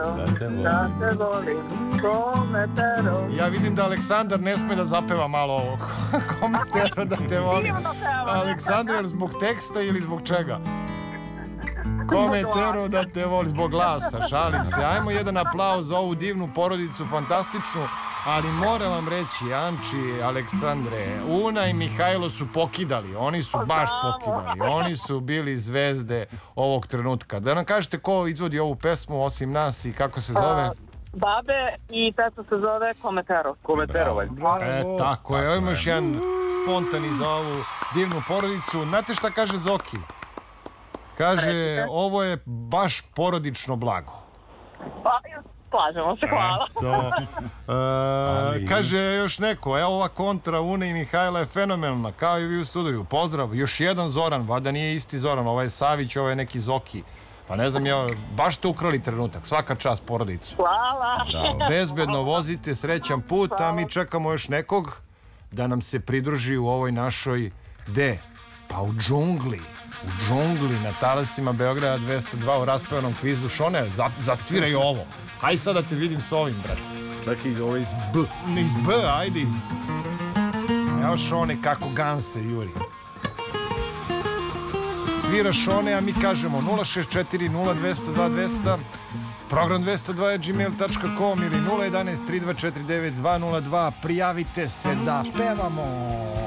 Da te volim, Kometero. Ja vidim da Aleksandar ne sme da zapeva malo ovo. Kometero da te volim. Aleksandar, je li zbog teksta ili zbog čega? Kometero da te volim, zbog glasa, šalim se. Ajmo jedan aplauz za ovu divnu porodicu, fantastičnu. Ali moram vam reći, Anči, Aleksandre, Una i Mihajlo su pokidali. Oni su baš pokidali. Oni su bili zvezde ovog trenutka. Da nam kažete ko izvodi ovu pesmu osim nas i kako se zove? Babe i pesma se zove Kometero. Kometero. Tako je. Ovo ima još jedan spontani za ovu divnu porodicu. Znate šta kaže Zoki? Kaže, ovo je baš porodično blago. Pa, slažemo se, hvala. Kaže još neko, evo ova kontra Une i Mihajla je fenomenalna, kao i vi u studiju. Pozdrav, još jedan Zoran, valjda nije isti Zoran, ovaj je Savić, ovaj je neki Zoki. Pa ne znam, baš ste ukrali trenutak, svaka čast porodicu. Hvala. Bezbedno vozite, srećan put, a mi čekamo još nekog da nam se pridruži u ovoj našoj, gde? Pa u džungli. U džungli, na talasima Beograda 202 u raspevanom kvizu. Šone, zasviraj ovo. Hajde sad da te vidim s ovim, brate. Čekaj, ovo iz B. Iz B, ajde iz... Evo Šone kako ganse juri. Svira Šone, a mi kažemo 064 0200 200, program 202@gmail.com ili 011 3249 202. Prijavite se da pevamo.